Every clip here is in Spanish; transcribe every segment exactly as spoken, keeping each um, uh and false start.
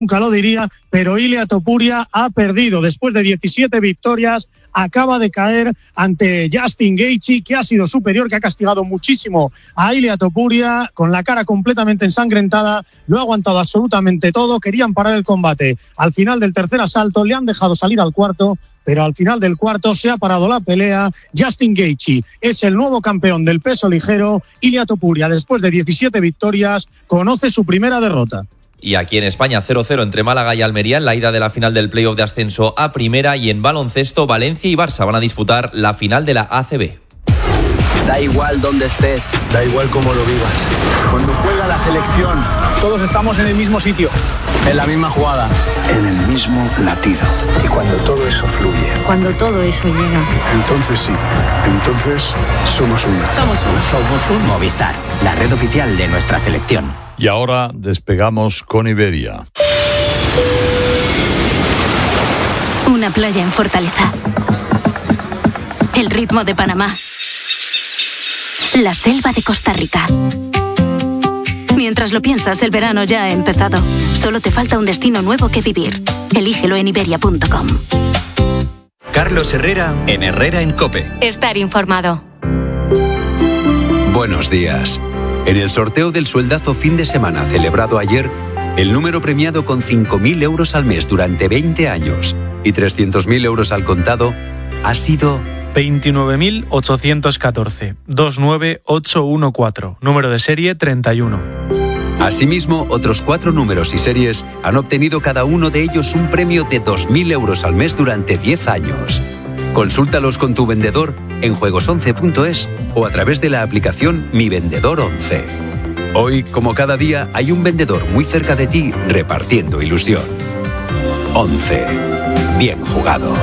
nunca lo diría, pero Ilia Topuria ha perdido. Después de diecisiete victorias, acaba de caer ante Justin Gaethje, que ha sido superior, que ha castigado muchísimo a Ilia Topuria, con la cara completamente ensangrentada, lo ha aguantado absolutamente todo, querían parar el combate. Al final del tercer asalto le han dejado salir al cuarto, pero al final del cuarto se ha parado la pelea. Justin Gaethje es el nuevo campeón del peso ligero. Ilia Topuria, después de diecisiete victorias, conoce su primera derrota. Y aquí en España, cero cero entre Málaga y Almería en la ida de la final del playoff de ascenso a primera, y en baloncesto Valencia y Barça van a disputar la final de la A C B. Da igual dónde estés, da igual cómo lo vivas. Cuando juega la selección, todos estamos en el mismo sitio, en la misma jugada, en el mismo latido. Y cuando todo eso fluye, cuando todo eso llega, entonces sí, entonces somos uno. Somos uno. Somos un Movistar, la red oficial de nuestra selección. Y ahora despegamos con Iberia. Una playa en Fortaleza. El ritmo de Panamá. La selva de Costa Rica. Mientras lo piensas, el verano ya ha empezado. Solo te falta un destino nuevo que vivir. Elígelo en iberia punto com. Carlos Herrera en Herrera en COPE. Estar informado. Buenos días. En el sorteo del sueldazo fin de semana celebrado ayer, el número premiado con cinco mil euros al mes durante veinte años y trescientos mil euros al contado ha sido veintinueve mil ochocientos catorce, dos nueve ocho uno cuatro, número de serie treinta y uno. Asimismo, otros cuatro números y series han obtenido cada uno de ellos un premio de dos mil euros al mes durante diez años. Consúltalos con tu vendedor en juegos once punto es o a través de la aplicación Mi Vendedor once. Hoy, como cada día, hay un vendedor muy cerca de ti repartiendo ilusión. once. Bien jugado.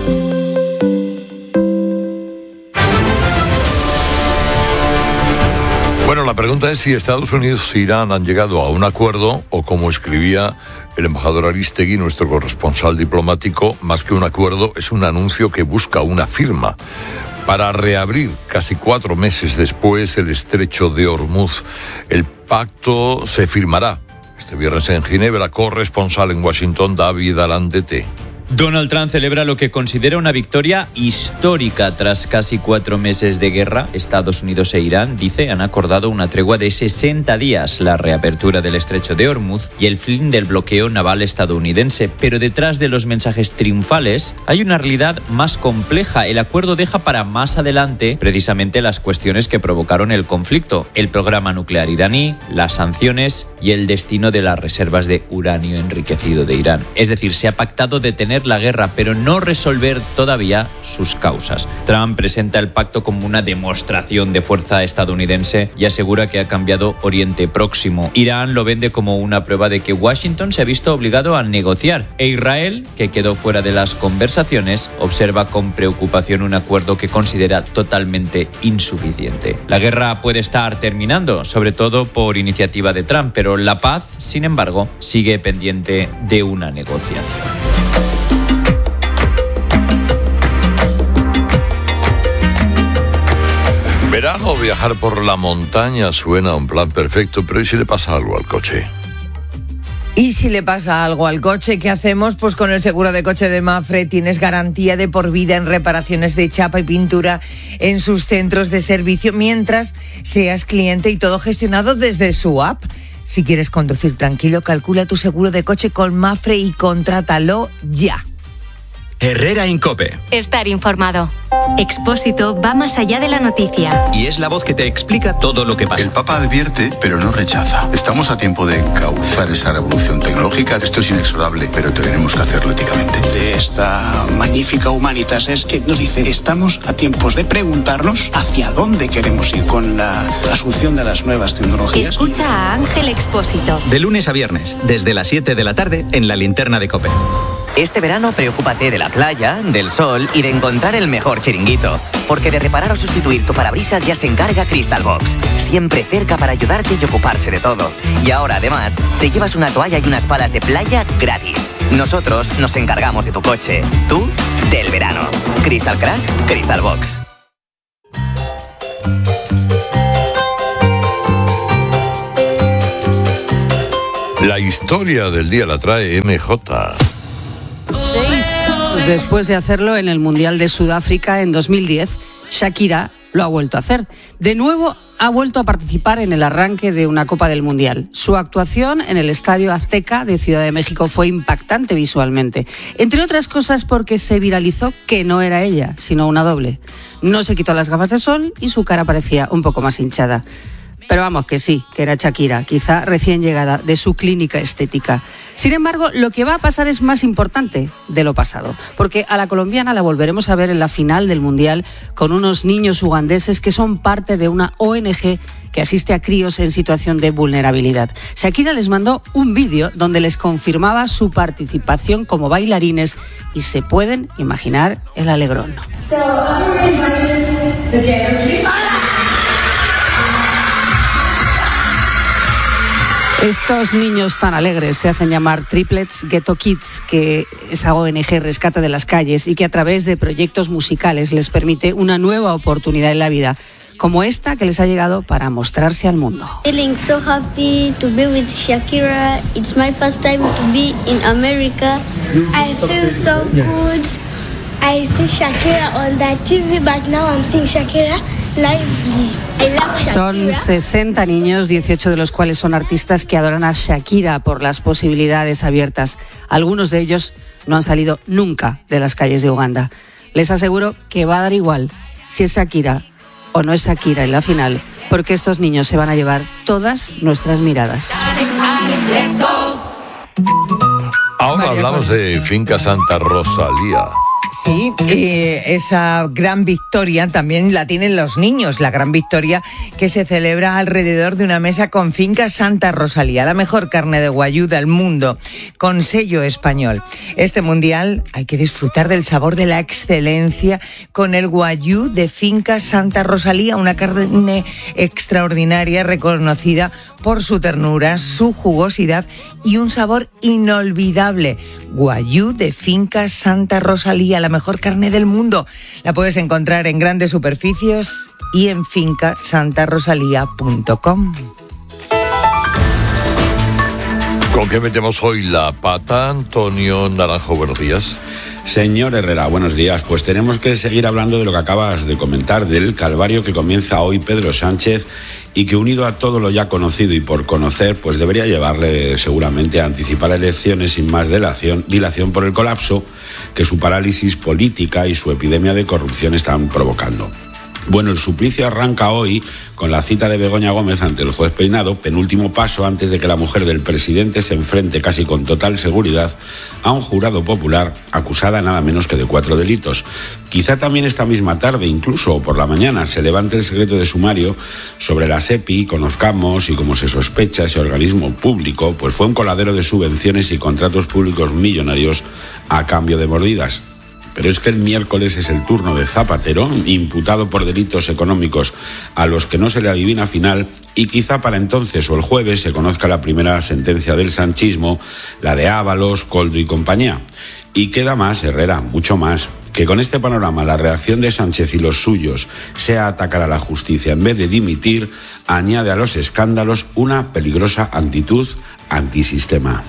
Bueno, la pregunta es si Estados Unidos e Irán han llegado a un acuerdo o, como escribía el embajador Aristegui, nuestro corresponsal diplomático, más que un acuerdo es un anuncio que busca una firma para reabrir casi cuatro meses después el estrecho de Hormuz. El pacto se firmará este viernes en Ginebra. Corresponsal en Washington, David Alandete. Donald Trump celebra lo que considera una victoria histórica tras casi cuatro meses de guerra. Estados Unidos e Irán, dice, han acordado una tregua de sesenta días, la reapertura del estrecho de Hormuz y el fin del bloqueo naval estadounidense. Pero detrás de los mensajes triunfales hay una realidad más compleja. El acuerdo deja para más adelante precisamente las cuestiones que provocaron el conflicto: el programa nuclear iraní, las sanciones y el destino de las reservas de uranio enriquecido de Irán. Es decir, se ha pactado detener la guerra, pero no resolver todavía sus causas. Trump presenta el pacto como una demostración de fuerza estadounidense y asegura que ha cambiado Oriente Próximo. Irán lo vende como una prueba de que Washington se ha visto obligado a negociar. E Israel, que quedó fuera de las conversaciones, observa con preocupación un acuerdo que considera totalmente insuficiente. La guerra puede estar terminando, sobre todo por iniciativa de Trump, pero la paz, sin embargo, sigue pendiente de una negociación. Verano, viajar por la montaña suena un plan perfecto, pero ¿y si le pasa algo al coche? Y si le pasa algo al coche, ¿qué hacemos? Pues con el seguro de coche de Mapfre tienes garantía de por vida en reparaciones de chapa y pintura en sus centros de servicio mientras seas cliente, y todo gestionado desde su app. Si quieres conducir tranquilo, calcula tu seguro de coche con Mapfre y contrátalo ya. Herrera en COPE. Estar informado. Expósito va más allá de la noticia. Y es la voz que te explica todo lo que pasa. El Papa advierte, pero no rechaza. Estamos a tiempo de encauzar esa revolución tecnológica. Esto es inexorable, pero tenemos que hacerlo éticamente. De esta magnífica Humanitas es que nos dice: estamos a tiempos de preguntarnos hacia dónde queremos ir con la asunción de las nuevas tecnologías. Escucha a Ángel Expósito. De lunes a viernes, desde las siete de la tarde, en la linterna de COPE. Este verano preocúpate de la playa, del sol y de encontrar el mejor chiringuito. Porque de reparar o sustituir tu parabrisas ya se encarga Crystal Box. Siempre cerca para ayudarte y ocuparse de todo. Y ahora, además, te llevas una toalla y unas palas de playa gratis. Nosotros nos encargamos de tu coche. Tú, del verano. Crystal Crack, Crystal Box. La historia del día la trae M J. Seis años después de hacerlo en el Mundial de Sudáfrica en dos mil diez, Shakira lo ha vuelto a hacer. De nuevo ha vuelto a participar en el arranque de una Copa del Mundial. Su actuación en el Estadio Azteca de Ciudad de México fue impactante visualmente. Entre otras cosas porque se viralizó que no era ella, sino una doble. No se quitó las gafas de sol y su cara parecía un poco más hinchada. Pero vamos, que sí, que era Shakira, quizá recién llegada de su clínica estética. Sin embargo, lo que va a pasar es más importante de lo pasado, porque a la colombiana la volveremos a ver en la final del Mundial con unos niños ugandeses que son parte de una O N Ge que asiste a críos en situación de vulnerabilidad. Shakira les mandó un vídeo donde les confirmaba su participación como bailarines y se pueden imaginar el alegrón. So, estos niños tan alegres se hacen llamar Triplets Ghetto Kids, que esa O N Ge rescata de las calles y que a través de proyectos musicales les permite una nueva oportunidad en la vida, como esta que les ha llegado para mostrarse al mundo. Feeling so happy to be with Shakira. It's my first time to be in America. I feel so good. I see Shakira on the T V, but now I'm seeing Shakira lively. I love Shakira. Son sesenta niños, dieciocho de los cuales son artistas que adoran a Shakira por las posibilidades abiertas. Algunos de ellos no han salido nunca de las calles de Uganda. Les aseguro que va a dar igual si es Shakira o no es Shakira en la final, porque estos niños se van a llevar todas nuestras miradas. Ahora hablamos de Finca Santa Rosalía. Sí, eh, esa gran victoria también la tienen los niños, la gran victoria que se celebra alrededor de una mesa con Finca Santa Rosalía, la mejor carne de guayú del mundo, con sello español. Este mundial hay que disfrutar del sabor de la excelencia con el guayú de Finca Santa Rosalía, una carne extraordinaria reconocida por su ternura, su jugosidad y un sabor inolvidable. Guayú de Finca Santa Rosalía, la mejor carne del mundo. La puedes encontrar en grandes superficies y en finca santa rosalía punto com. ¿Con qué metemos hoy la pata, Antonio Naranjo? Buenos días. Señor Herrera, buenos días. Pues tenemos que seguir hablando de lo que acabas de comentar, del calvario que comienza hoy Pedro Sánchez y que, unido a todo lo ya conocido y por conocer, pues debería llevarle seguramente a anticipar elecciones sin más dilación, dilación por el colapso que su parálisis política y su epidemia de corrupción están provocando. Bueno, el suplicio arranca hoy con la cita de Begoña Gómez ante el juez Peinado, penúltimo paso antes de que la mujer del presidente se enfrente casi con total seguridad a un jurado popular acusada nada menos que de cuatro delitos. Quizá también esta misma tarde, incluso por la mañana, se levante el secreto de sumario sobre la SEPI, conozcamos y como se sospecha ese organismo público, pues fue un coladero de subvenciones y contratos públicos millonarios a cambio de mordidas. Pero es que el miércoles es el turno de Zapatero, imputado por delitos económicos a los que no se le adivina final, y quizá para entonces o el jueves se conozca la primera sentencia del sanchismo, la de Ábalos, Koldo y compañía. Y queda más, Herrera, mucho más. Que con este panorama la reacción de Sánchez y los suyos sea atacar a la justicia en vez de dimitir, añade a los escándalos una peligrosa actitud antisistema.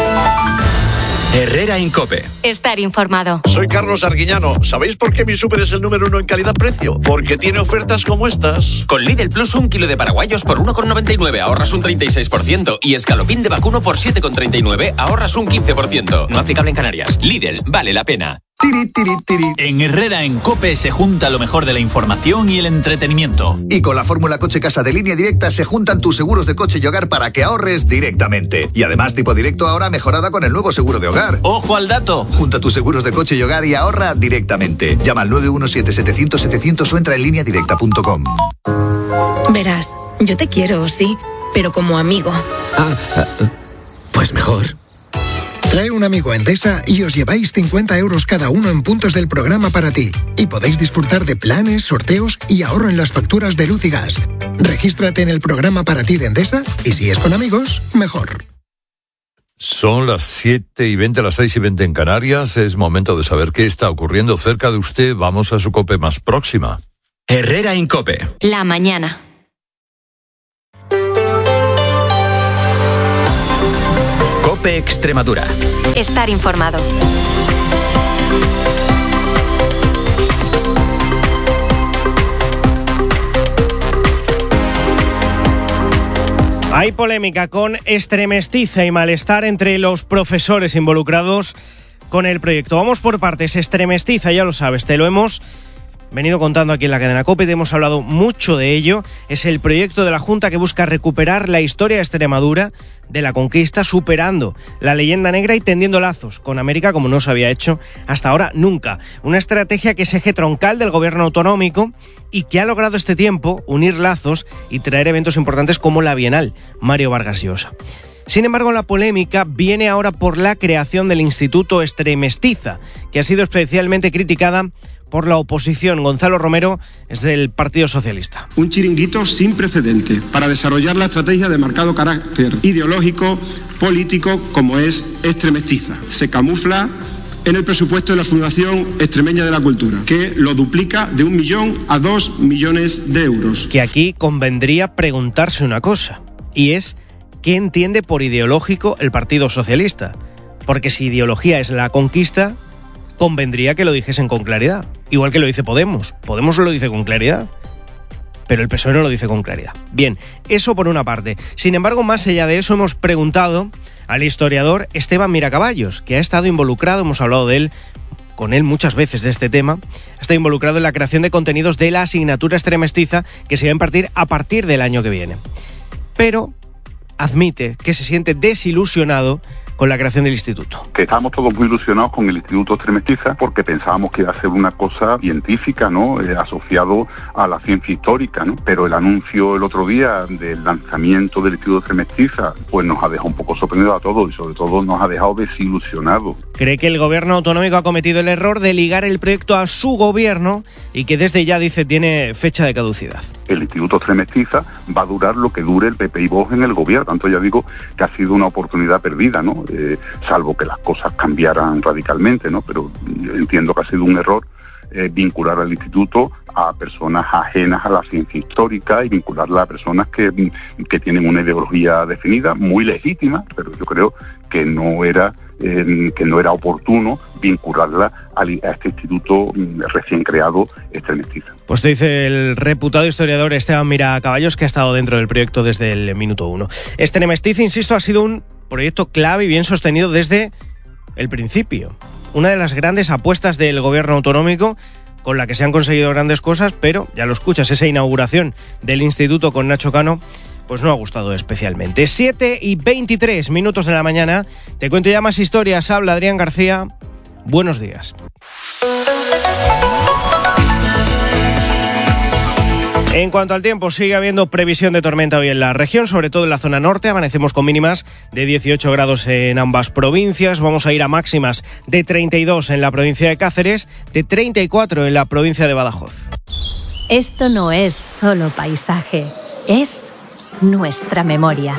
Herrera en COPE. Estar informado. Soy Carlos Arguiñano. ¿Sabéis por qué mi súper es el número uno en calidad-precio? Porque tiene ofertas como estas. Con Lidl Plus, un kilo de paraguayos por uno con noventa y nueve, ahorras un treinta y seis por ciento. Y escalopín de vacuno por siete con treinta y nueve, ahorras un quince por ciento. No aplicable en Canarias. Lidl, vale la pena. Tiri, tiri, tiri. En Herrera en COPE se junta lo mejor de la información y el entretenimiento. Y con la fórmula Coche Casa de Línea Directa se juntan tus seguros de coche y hogar para que ahorres directamente. Y además tipo directo ahora mejorada con el nuevo seguro de hogar. ¡Ojo al dato! Junta tus seguros de coche y hogar y ahorra directamente. Llama al nueve uno siete, setecientos, setecientos o entra en línea directa punto com. Verás, yo te quiero, sí, pero como amigo. Ah, pues mejor. Trae un amigo a Endesa y os lleváis cincuenta euros cada uno en puntos del programa para ti. Y podéis disfrutar de planes, sorteos y ahorro en las facturas de luz y gas. Regístrate en el programa para ti de Endesa y si es con amigos, mejor. Son las siete y veinte, las seis y veinte en Canarias. Es momento de saber qué está ocurriendo cerca de usted. Vamos a su COPE más próxima. Herrera en COPE. La mañana. COPE Extremadura. Estar informado. Hay polémica con Extremestiza y malestar entre los profesores involucrados con el proyecto. Vamos por partes. Extremestiza, ya lo sabes, te lo hemos venido contando aquí en la cadena COPE, te hemos hablado mucho de ello. Es el proyecto de la Junta que busca recuperar la historia de Extremadura, de la conquista, superando la leyenda negra y tendiendo lazos con América como no se había hecho hasta ahora nunca. Una estrategia que es eje troncal del gobierno autonómico y que ha logrado este tiempo unir lazos y traer eventos importantes como la Bienal Mario Vargas Llosa. Sin embargo, la polémica viene ahora por la creación del Instituto Extremestiza, que ha sido especialmente criticada por la oposición. Gonzalo Romero es del Partido Socialista. Un chiringuito sin precedente para desarrollar la estrategia de marcado carácter ideológico, político, como es Extremestiza. Se camufla en el presupuesto de la Fundación Extremeña de la Cultura, que lo duplica de un millón a dos millones de euros. Que aquí convendría preguntarse una cosa, y es ¿qué entiende por ideológico el Partido Socialista? Porque si ideología es la conquista, convendría que lo dijesen con claridad. Igual que lo dice Podemos. Podemos lo dice con claridad, pero el P S O E no lo dice con claridad. Bien, eso por una parte. Sin embargo, más allá de eso, hemos preguntado al historiador Esteban Miracaballos, que ha estado involucrado, hemos hablado de él, con él muchas veces de este tema, ha estado involucrado en la creación de contenidos de la asignatura Extremestiza que se va a impartir a partir del año que viene. Pero admite que se siente desilusionado con la creación del instituto. Que estábamos todos muy ilusionados con el Instituto Extremestiza porque pensábamos que iba a ser una cosa científica, ¿no? Eh, asociado a la ciencia histórica, ¿no? Pero el anuncio el otro día del lanzamiento del Instituto Extremestiza pues nos ha dejado un poco sorprendidos a todos y sobre todo nos ha dejado desilusionados. Cree que el gobierno autonómico ha cometido el error de ligar el proyecto a su gobierno y que desde ya, dice, tiene fecha de caducidad. El Instituto Extremestiza va a durar lo que dure el P P y Vox en el gobierno, tanto ya digo que ha sido una oportunidad perdida, ¿no? Eh, salvo que las cosas cambiaran radicalmente, ¿no? Pero entiendo que ha sido un error eh, vincular al instituto a personas ajenas a la ciencia histórica y vincularla a personas que, que tienen una ideología definida, muy legítima, pero yo creo que no era eh, que no era oportuno vincularla a, a este instituto recién creado Extremestiza. Pues te dice el reputado historiador Esteban Miracaballos, que ha estado dentro del proyecto desde el minuto uno. Extremestiza, insisto, ha sido un proyecto clave y bien sostenido desde el principio. Una de las grandes apuestas del gobierno autonómico, con la que se han conseguido grandes cosas, pero ya lo escuchas, esa inauguración del instituto con Nacho Cano pues no ha gustado especialmente. siete y veintitrés minutos de la mañana. Te cuento ya más historias. Habla Adrián García. Buenos días. En cuanto al tiempo, sigue habiendo previsión de tormenta hoy en la región, sobre todo en la zona norte. Amanecemos con mínimas de dieciocho grados en ambas provincias. Vamos a ir a máximas de treinta y dos en la provincia de Cáceres, de treinta y cuatro en la provincia de Badajoz. Esto no es solo paisaje, es nuestra memoria.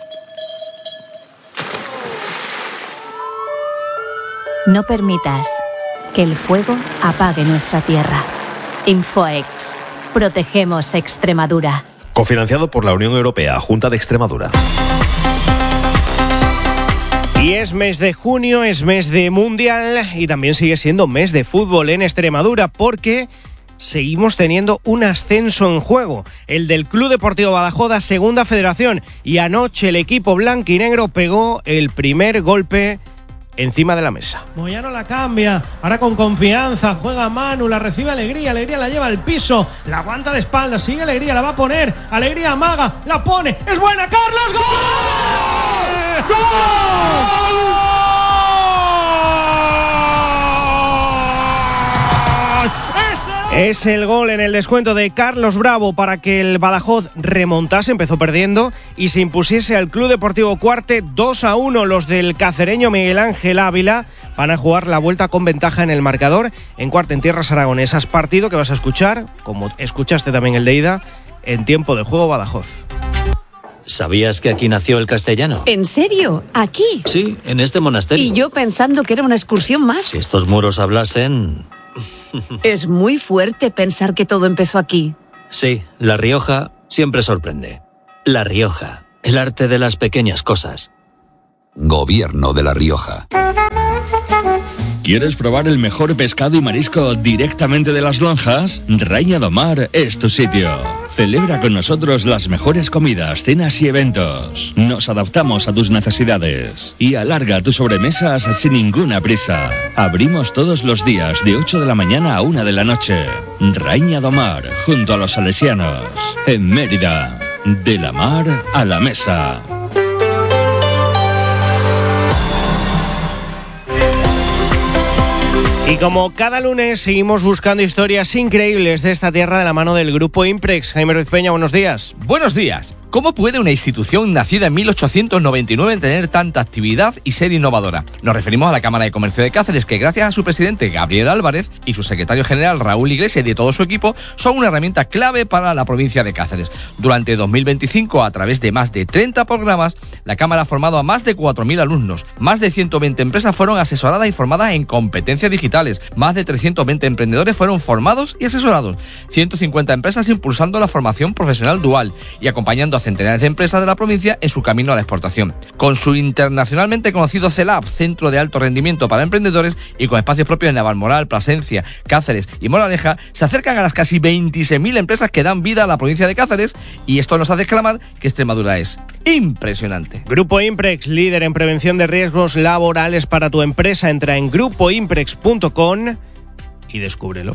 No permitas que el fuego apague nuestra tierra. Infoex. Protegemos Extremadura. Cofinanciado por la Unión Europea, Junta de Extremadura. Y es mes de junio, es mes de mundial y también sigue siendo mes de fútbol en Extremadura porque seguimos teniendo un ascenso en juego, el del Club Deportivo Badajoz a Segunda Federación, y anoche el equipo blanquinegro pegó el primer golpe encima de la mesa. Moyano la cambia, ahora con confianza, juega Manu, la recibe Alegría, Alegría la lleva al piso, la aguanta de espalda, sigue Alegría, la va a poner, Alegría amaga, la pone, es buena, Carlos, ¡gol! ¡Gol! Es el gol en el descuento de Carlos Bravo para que el Badajoz remontase, empezó perdiendo y se impusiese al Club Deportivo Cuarte dos a uno. Los del cacereño Miguel Ángel Ávila van a jugar la vuelta con ventaja en el marcador en Cuarte, en tierras aragonesas. Partido que vas a escuchar, como escuchaste también el de ida, en tiempo de juego Badajoz. ¿Sabías que aquí nació el castellano? ¿En serio? ¿Aquí? Sí, en este monasterio. Y yo pensando que era una excursión más. Si estos muros hablasen... Es muy fuerte pensar que todo empezó aquí. Sí, La Rioja siempre sorprende. La Rioja, el arte de las pequeñas cosas. Gobierno de La Rioja. ¿Quieres probar el mejor pescado y marisco directamente de las lonjas? Raïnya do Mar es tu sitio. Celebra con nosotros las mejores comidas, cenas y eventos. Nos adaptamos a tus necesidades y alarga tus sobremesas sin ninguna prisa. Abrimos todos los días de ocho de la mañana a una de la noche. Raïnya do Mar, junto a los salesianos. En Mérida, de la mar a la mesa. Y como cada lunes seguimos buscando historias increíbles de esta tierra de la mano del Grupo Imprex. Jaime Ruiz Peña, buenos días. Buenos días. ¿Cómo puede una institución nacida en mil ochocientos noventa y nueve tener tanta actividad y ser innovadora? Nos referimos a la Cámara de Comercio de Cáceres, que gracias a su presidente Gabriel Álvarez y su secretario general Raúl Iglesias y de todo su equipo, son una herramienta clave para la provincia de Cáceres. Durante dos mil veinticinco, a través de más de treinta programas, la Cámara ha formado a más de cuatro mil alumnos. Más de ciento veinte empresas fueron asesoradas y formadas en competencias digitales. Más de trescientos veinte emprendedores fueron formados y asesorados. ciento cincuenta empresas impulsando la formación profesional dual y acompañando a centenares de empresas de la provincia en su camino a la exportación. Con su internacionalmente conocido CELAB, Centro de Alto Rendimiento para Emprendedores, y con espacios propios en Navalmoral, Plasencia, Cáceres y Moraleja, se acercan a las casi veintiséis mil empresas que dan vida a la provincia de Cáceres, y esto nos hace exclamar que Extremadura es impresionante. Grupo Imprex, líder en prevención de riesgos laborales para tu empresa. Entra en grupo imprex punto com y descúbrelo.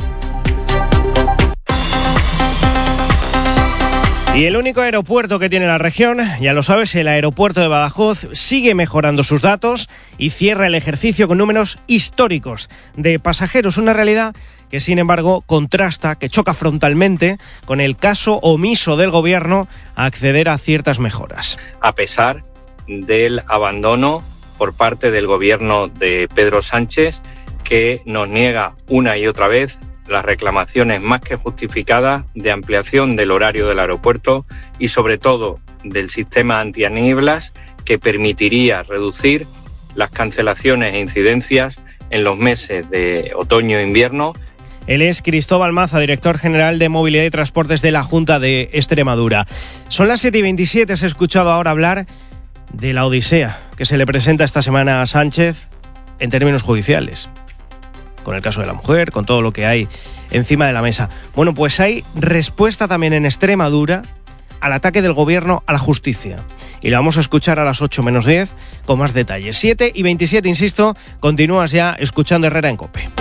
Y el único aeropuerto que tiene la región, ya lo sabes, el aeropuerto de Badajoz, sigue mejorando sus datos y cierra el ejercicio con números históricos de pasajeros. Una realidad que, sin embargo, contrasta, que choca frontalmente con el caso omiso del gobierno a acceder a ciertas mejoras. A pesar del abandono por parte del gobierno de Pedro Sánchez, que nos niega una y otra vez las reclamaciones más que justificadas de ampliación del horario del aeropuerto y sobre todo del sistema antinieblas, que permitiría reducir las cancelaciones e incidencias en los meses de otoño e invierno. Él es Cristóbal Maza, director general de Movilidad y Transportes de la Junta de Extremadura. Son las siete y veintisiete, has escuchado ahora hablar de la odisea que se le presenta esta semana a Sánchez en términos judiciales, con el caso de la mujer, con todo lo que hay encima de la mesa. Bueno, pues hay respuesta también en Extremadura al ataque del gobierno a la justicia. Y la vamos a escuchar a las ocho menos diez con más detalles. siete y veintisiete, insisto, continúas ya escuchando Herrera en COPE.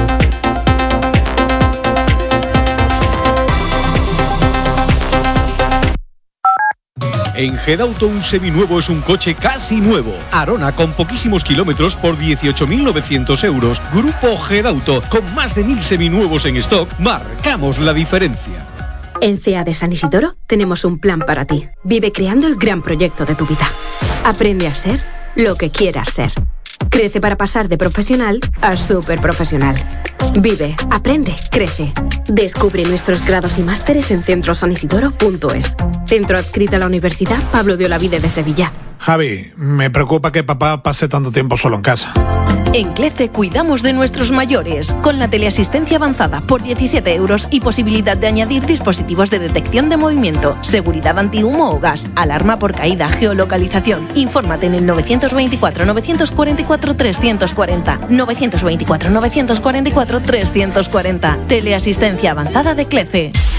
En Gedauto un seminuevo es un coche casi nuevo. Arona con poquísimos kilómetros por dieciocho mil novecientos euros. Grupo Gedauto con más de mil seminuevos en stock. Marcamos la diferencia. En C E A de San Isidoro tenemos un plan para ti. Vive creando el gran proyecto de tu vida. Aprende a ser lo que quieras ser. Crece para pasar de profesional a súper profesional. Vive, aprende, crece. Descubre nuestros grados y másteres en centro san isidoro punto es. Centro adscrito a la Universidad Pablo de Olavide de Sevilla. Javi, me preocupa que papá pase tanto tiempo solo en casa. En CLECE cuidamos de nuestros mayores, con la teleasistencia avanzada por diecisiete euros y posibilidad de añadir dispositivos de detección de movimiento, seguridad antihumo o gas, alarma por caída, geolocalización. Infórmate en el novecientos veinticuatro, novecientos cuarenta y cuatro, trescientos cuarenta. novecientos veinticuatro, novecientos cuarenta y cuatro, trescientos cuarenta. Teleasistencia avanzada de CLECE.